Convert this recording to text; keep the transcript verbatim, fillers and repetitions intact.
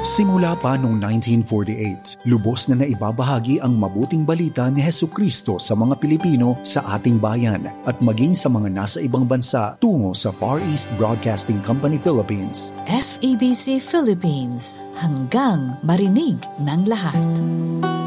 Simula pa noong nineteen forty-eight, lubos na naibabahagi ang mabuting balita ni Hesukristo sa mga Pilipino sa ating bayan at maging sa mga nasa ibang bansa tungo sa Far East Broadcasting Company Philippines. F E B C Philippines, hanggang marinig ng lahat.